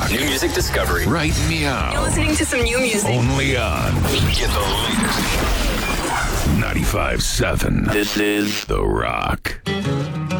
Rock. New music discovery. Right meow. You're listening to some new music. Only on Get the latest. 95.7. This is The Rock.